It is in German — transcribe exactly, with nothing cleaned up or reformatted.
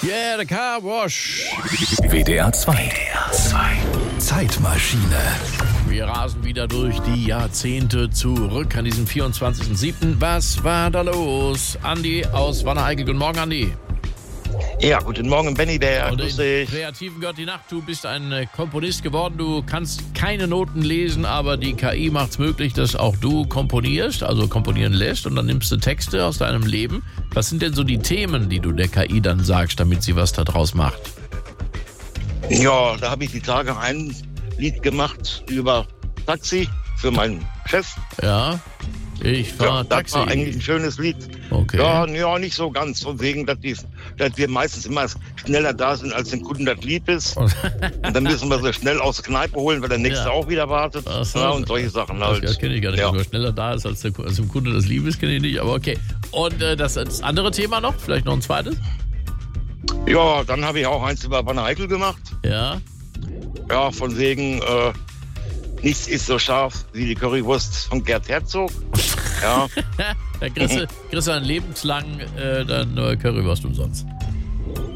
Yeah, the Car Wash. W D R zwei. W D R zwei. Zeitmaschine. Wir rasen wieder durch die Jahrzehnte zurück an diesem vierundzwanzigsten siebten Was war da los? Andi aus Wanne-Eickel. Guten Morgen, Andi. Ja, guten Morgen, Benny Bär. Und Grüß in dich. Kreativen gehört die Nacht. Du bist ein äh, Komponist geworden. Du kannst keine Noten lesen, aber die K I macht es möglich, dass auch du komponierst, also komponieren lässt. Und dann nimmst du Texte aus deinem Leben. Was sind denn so die Themen, die du der K I dann sagst, damit sie was da draus macht? Ja, da habe ich die Tage ein Lied gemacht über Taxi für meinen Chef. Ja, ich fahr Ja, das Taxi. war eigentlich ein schönes Lied. Okay. Ja, ja, nicht so ganz. Von wegen, dass, die, dass wir meistens immer schneller da sind, als dem Kunden das lieb ist. Und dann müssen wir so schnell aus der Kneipe holen, weil der Nächste Ja. auch wieder wartet. Ach so. Ja, und solche Sachen Das, halt. das kenne ich gar nicht. Ja. Wenn man schneller da ist, als, der, als dem Kunde das lieb ist, kenne ich nicht. Aber okay. Und äh, das, das andere Thema noch? Vielleicht noch ein zweites? Ja, dann habe ich auch eins über Wanne-Eickel gemacht. Ja. Ja, von wegen, äh, nichts ist so scharf wie die Currywurst von Gerd Herzog. Ja, Da kriegst du, kriegst du ein lebenslang äh, dann nur Currywurst umsonst.